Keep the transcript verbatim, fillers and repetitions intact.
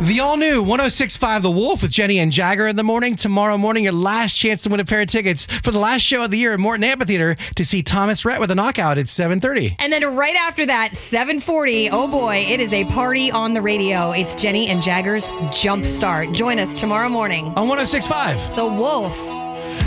The all-new one oh six point five The Wolf with Jenny and Jagger in the morning. Tomorrow morning, your last chance to win a pair of tickets for the last show of the year at Morton Amphitheater to see Thomas Rhett with a knockout at seven thirty. And then right after that, seven forty, oh boy, it is a party on the radio. It's Jenny and Jagger's Jump Start. Join us tomorrow morning on one oh six point five The Wolf.